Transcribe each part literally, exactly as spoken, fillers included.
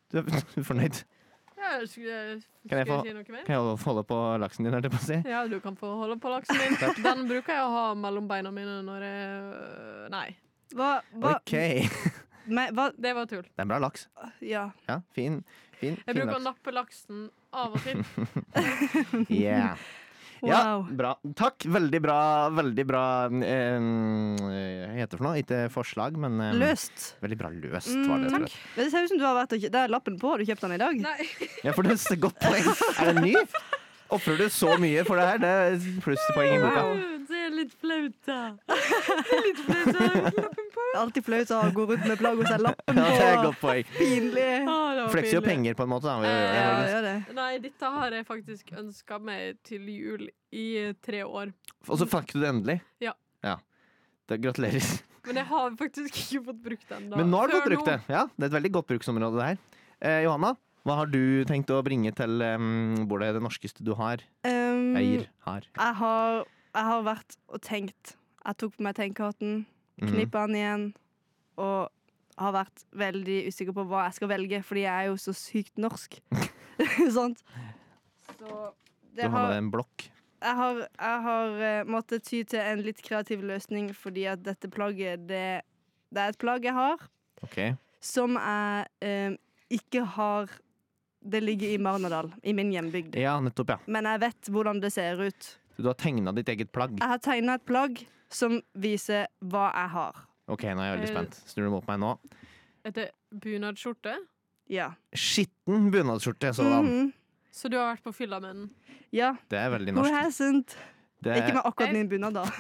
Du er, du er fornøyd? Ja, skal, skal Kan jeg, få, jeg si noe mer? kan jeg holde på laksen din, er det på å si? Ja, du kan få holde på laksen din. Den bruker jeg å ha mellom beina mine når jeg... Nei. Hva, hva, Ok. men, hva, Det var tull. Det er en bra laks. ja. Ja, fin, fin, Jeg fin bruker å laks. nappe laksen av og til. Yeah. Ja, Wow. bra. Takk. Veldig bra, veldig bra eh, Hva heter det for noe? Ikke forslag, men eh, Løst. veldig bra løst Mm, var det. takk. Det ser ut som du har vært og kjøpt. Det er lappen på. Har du kjøpt den i dag? Nei. Ja, for det er et godt poeng. Er det ny? Offrer du så mye for det her? Det er plusspoeng i boka. Det er litt flaut, da. Litt flaut, da. Lappen på. Det er alltid flaut å gå rundt med plagg og se lappen Ja, det er et på. godt poeng. Pinlig. Ah, det var Flekser jo pinlig. penger på en måte. Da. Vi gjør det, Eh, Ja, faktisk. gjør det. Nei, dette har jeg faktisk ønsket meg til jul i tre år. Og så fikk du det endelig. Ja. ja. Det, gratulerer. Men jeg har faktisk ikke fått brukt den da. Men nå har du Før fått brukt nå. det. Ja, det er et veldig godt bruksområde det her. Eh, Johanna, hva har du tenkt å bringe til um, bordet, det norskeste du har? Um, Eier, har. jeg, har, jeg har vært og tenkt. Jeg tok på meg tenkehatten, Mhm. knippet den igjen, og har vært veldig usikker på hva jeg skal velge, fordi jeg er jo så sykt norsk. Sant? Så Du det har med har, deg en blokk. jeg har, jeg har eh, måttet ty til en litt kreativ løsning, fordi at dette plagget, det, det er et plagg jeg har, Ok. som jeg eh, ikke har. Det ligger i Marnardal, i min hjembygd. Ja, nettopp, ja. Men jeg vet hvordan det ser ut. Så du har tegna ditt eget plagg. Jeg har tegnet et plagg som viser hva jeg har. Ok, nå er jeg veldig spent. Snur du mot meg nå? Etter bunadskjorte. Ja. Skitten bunadsskjorte sådan. Mhm. Så du har vært på fylla med den. Ja. Det er veldig Who norsk. hasn't? Det Ikke er, med akkurat min bunad, da.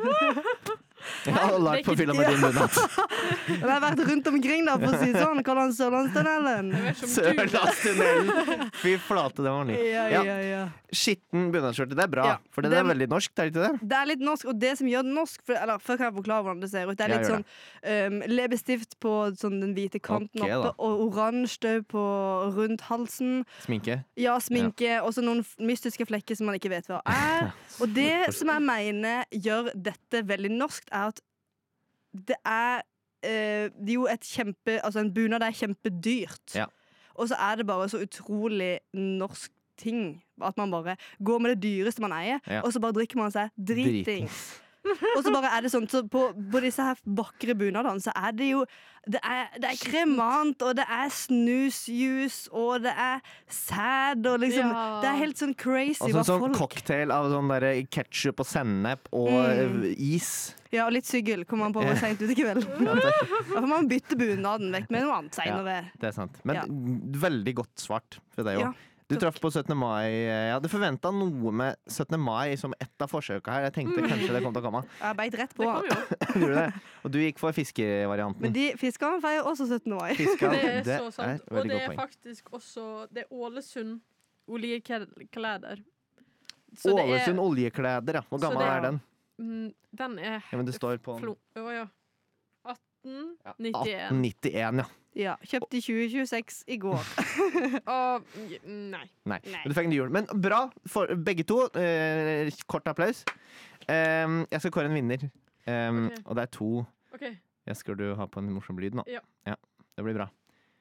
jeg har lært på fylla med din bunad. Men jeg har vært rundt omkring, da, for å si det sånn. Kall den Sørlandstunnelen. Jeg vet ikke om du Sørlandstunnelen! Fy flate, det var ny. Ja, Ja. ja, ja. Skitten bunadsskjorte, det er bra. Ja, For det, det- er veldig norsk, det er ikke det? Det er litt norsk, og det som gjør det norsk for, Eller før kan jeg forklare hvordan det ser ut. Det er Ja, litt gjør sånn um, leppestift på sånn den hvite kanten Ok, da. oppe, og oransje på rundt halsen. Sminke. Ja, sminke, og så noen f- mystiske flekker som man ikke vet hva er. Og det som jeg mener gjør dette veldig norskt, er at det er eh, det er jo et kjempe Altså en bunad er kjempedyrt. Ja. Og så er det bare så utrolig norsk ting. At man bare går med det dyreste man eier, Ja. og så bare drikker man seg dritings. Og så bare er det sånn så på, på disse her vakre bunadene så er det jo Det er, det er kremant, og det er snusjus, og det er sæd, og liksom Ja. Det er helt sånn crazy Og så hva en sånn folk cocktail av sånn ketsjup og sennep og Mm. eh, is. Ja, og litt syggel kommer man på hvor seint ut i kveld. Da får man bytte bunaden vekk med noe annet seinere. Det er sant. Men Ja. veldig godt svart for deg Ja, òg. Du takk. traff på syttende mai. Jeg hadde forventa noe med syttende mai som ett av forsøka her. Jeg tenkte kanskje det kom til å komme. Jeg beit rett Det på. kom jo. Gjorde du det? Og du gikk for fiskevarianten. Men de fiskene feirer også syttende mai. Fiska, Det er det så er sant. et Og veldig det godt er poeng. faktisk også Det er Ålesund oljekleder. Så det er- Ålesund oljekleder, ja. Hvor Så gammel det er er- den? Mm, Den er Ja, men det står på Flo- Å ja. atten Ja, nittien. atten nittien, ja. Ja, Kjøpt i tjue tjueseks i går. Og Nei. Nei. Nei. Men du fikk en jul. Men bra for begge to. Eh, kort applaus. Eh, jeg skal kåre en vinner. Eh, Ok. Og det er to. OK. Jeg skal du ha på en morsom lyd nå? Ja. Det blir bra.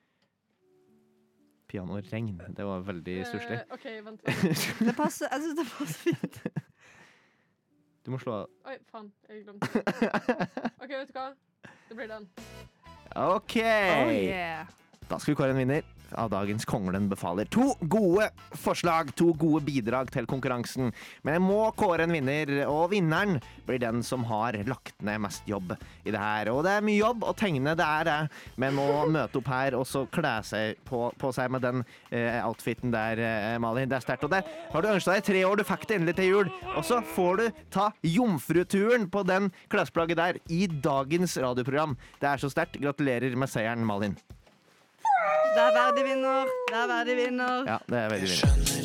Pianoregn. Det var veldig stusslig. Eh, OK, vent. vent. Det passer, jeg synes det passer fint. Du må slå av. Oi, faen. Jeg glemte det. OK, vet du hva? Det blir den. OK! Oh, yeah. Da skal vi kåre en vinner av dagens Konglen befaler. To gode forslag, to gode bidrag til konkurransen. Men jeg må kåre en vinner, og vinneren blir den som har lagt ned mest jobb i det her. Og det er mye jobb å tegne, det er det. Men å møte opp her og så klæ seg på, på seg med den eh, outfiten der, eh, Malin, det er sterkt. Og det har du ønsket deg i tre år, du fikk det endelig til jul. Og så får du ta jomfruturen på den klesplagget der i dagens radioprogram. Det er så sterkt. Gratulerer med seieren, Malin. Det er verdig vinner. Det er verdig vinner. Ja, det er veldig vinner.